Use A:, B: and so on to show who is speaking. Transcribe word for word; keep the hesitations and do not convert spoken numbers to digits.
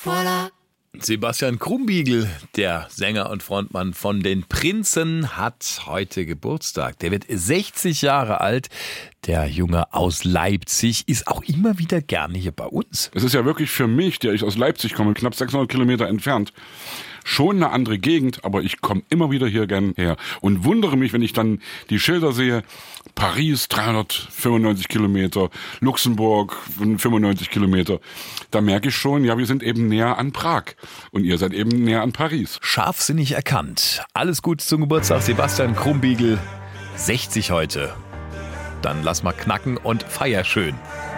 A: Voilà.
B: Sebastian Krumbiegel, der Sänger und Frontmann von den Prinzen, hat heute Geburtstag. Der wird sechzig Jahre alt. Der Junge aus Leipzig ist auch immer wieder gerne hier bei uns.
C: Es ist ja wirklich für mich, der ich aus Leipzig komme, knapp sechshundert Kilometer entfernt, schon eine andere Gegend, aber ich komme immer wieder hier gern her und wundere mich, wenn ich dann die Schilder sehe, Paris dreihundertfünfundneunzig Kilometer, Luxemburg fünfundneunzig Kilometer, da merke ich schon, ja, wir sind eben näher an Prag und ihr seid eben näher an Paris.
B: Scharfsinnig erkannt. Alles Gute zum Geburtstag, Sebastian Krumbiegel, sechzig heute. Dann lass mal knacken und feier schön.